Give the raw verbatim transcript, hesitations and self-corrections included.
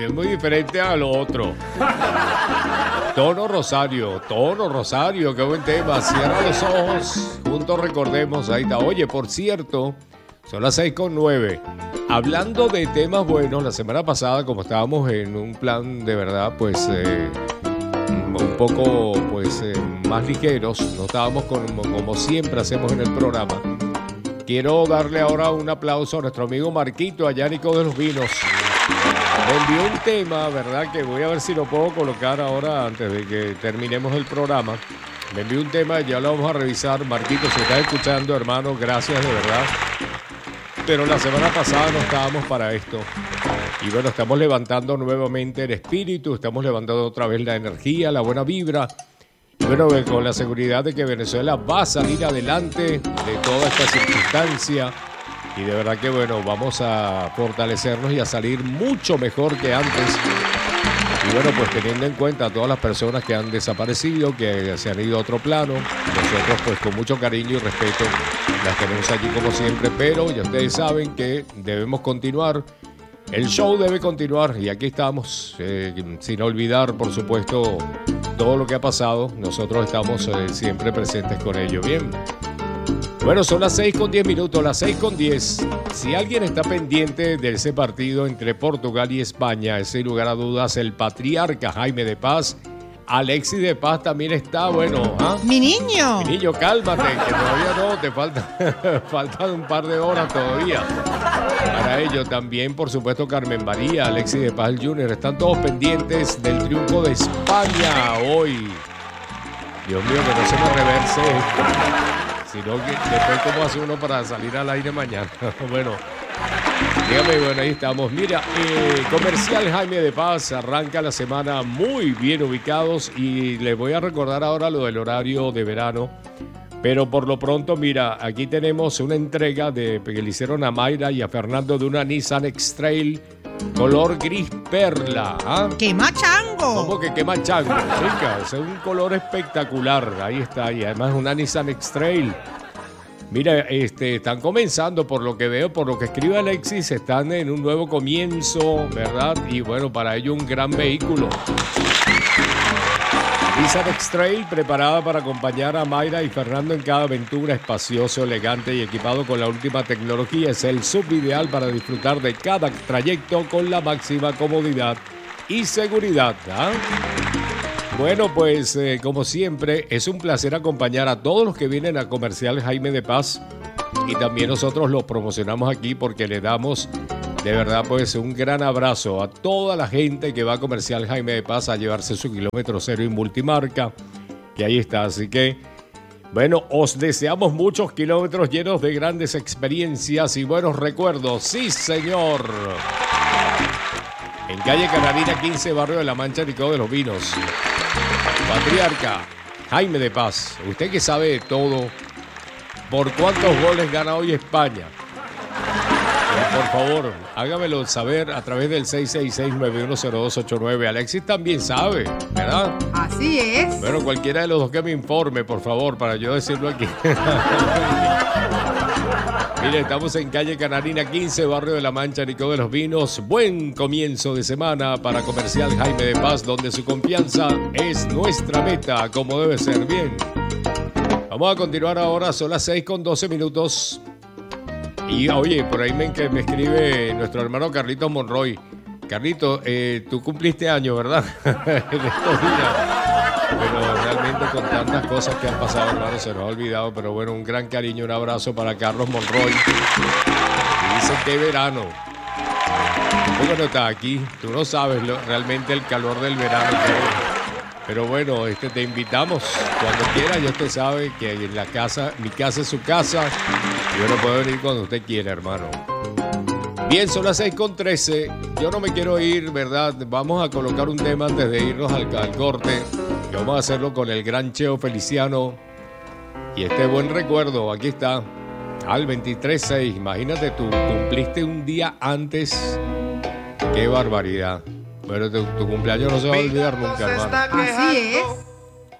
es muy diferente a lo otro. Tono Rosario, Tono Rosario, qué buen tema. Cierra los ojos, juntos recordemos. Ahí está. Oye, por cierto, son las seis con nueve. Hablando de temas buenos, la semana pasada, como estábamos en un plan de verdad, pues eh, un poco pues eh, más ligeros, no estábamos con, como siempre hacemos en el programa. Quiero darle ahora un aplauso a nuestro amigo Marquito, allá Nico de los Vinos. Me envió un tema, ¿verdad? Que voy a ver si lo puedo colocar ahora antes de que terminemos el programa. Me envió un tema, ya lo vamos a revisar. Marquito, si estás escuchando, hermano, gracias de verdad. Pero la semana pasada no estábamos para esto. Y bueno, estamos levantando nuevamente el espíritu, estamos levantando otra vez la energía, la buena vibra. Y bueno, con la seguridad de que Venezuela va a salir adelante de toda esta circunstancia. Y de verdad que bueno, vamos a fortalecernos y a salir mucho mejor que antes. Y bueno, pues teniendo en cuenta a todas las personas que han desaparecido, que se han ido a otro plano, nosotros pues con mucho cariño y respeto las tenemos aquí como siempre, pero ya ustedes saben que debemos continuar. El show debe continuar y aquí estamos, eh, sin olvidar por supuesto todo lo que ha pasado. Nosotros estamos eh, siempre presentes con ello. Bien. Bueno, son las seis con diez minutos, las seis con diez. Si alguien está pendiente de ese partido entre Portugal y España, es sin lugar a dudas el patriarca Jaime de Paz. Alexis de Paz también está, bueno, ¿ah? ¡Mi niño! Mi niño, cálmate, que todavía no, te falta, faltan un par de horas todavía. Para ello también, por supuesto, Carmen María, Alexis de Paz junior Están todos pendientes del triunfo de España hoy. Dios mío, que no se me reverse esto. Sino que después cómo hace uno para salir al aire mañana. Bueno, dígame, bueno, ahí estamos. Mira, eh, Comercial Jaime de Paz arranca la semana muy bien ubicados y les voy a recordar ahora lo del horario de verano. Pero por lo pronto, mira, aquí tenemos una entrega de, que le hicieron a Mayra y a Fernando de una Nissan X-Trail color gris perla. ¿Ah? ¡Quema chango! ¿Cómo que quema chango, chica? Es un color espectacular. Ahí está. Y además una Nissan X-Trail. Mira, este, están comenzando, por lo que veo, por lo que escribe Alexis, están en un nuevo comienzo, ¿verdad? Y bueno, para ello un gran vehículo. Nissan X-Trail preparada para acompañar a Mayra y Fernando en cada aventura, espacioso, elegante y equipado con la última tecnología. Es el sub ideal para disfrutar de cada trayecto con la máxima comodidad y seguridad, ¿ah? Bueno, pues eh, como siempre, es un placer acompañar a todos los que vienen a Comercial Jaime de Paz y también nosotros los promocionamos aquí porque le damos de verdad pues un gran abrazo a toda la gente que va a Comercial Jaime de Paz a llevarse su kilómetro cero y multimarca, que ahí está. Así que, bueno, os deseamos muchos kilómetros llenos de grandes experiencias y buenos recuerdos. ¡Sí, señor! En calle Canarina quince, barrio de La Mancha, Nico de los Vinos. Patriarca Jaime de Paz, usted que sabe de todo, ¿por cuántos goles gana hoy España? Por favor, hágamelo saber a través del seis seis seis, nueve uno cero dos ocho nueve. Alexis también sabe, ¿verdad? Así es. Bueno, cualquiera de los dos que me informe, por favor, para yo decirlo aquí. Mire, estamos en calle Canarina quince, barrio de La Mancha, Nico de los Vinos. Buen comienzo de semana para Comercial Jaime de Paz, donde su confianza es nuestra meta, como debe ser. Bien. Vamos a continuar ahora, son las seis con doce minutos. Y oye, por ahí me, que me escribe nuestro hermano Carlitos Monroy. Carlito, eh, tú cumpliste años, ¿verdad? En estos días. Pero realmente con tantas cosas que han pasado, hermano, se nos ha olvidado. Pero bueno, un gran cariño, un abrazo para Carlos Monroy. Y dice que verano. ¿Cómo no está aquí? Tú no sabes lo, realmente el calor del verano. Pero, pero bueno, este, te invitamos cuando quiera. Ya usted sabe que en la casa, mi casa es su casa. Yo no puedo venir cuando usted quiera, hermano. Bien, son las seis con trece. Yo no me quiero ir, ¿verdad? Vamos a colocar un tema antes de irnos al, al corte. Y vamos a hacerlo con el gran Cheo Feliciano. Y este buen recuerdo, aquí está. Al veintitrés seis. Imagínate tú, cumpliste un día antes. ¡Qué barbaridad! Pero tu, tu cumpleaños no se va a olvidar nunca, hermano. Así es.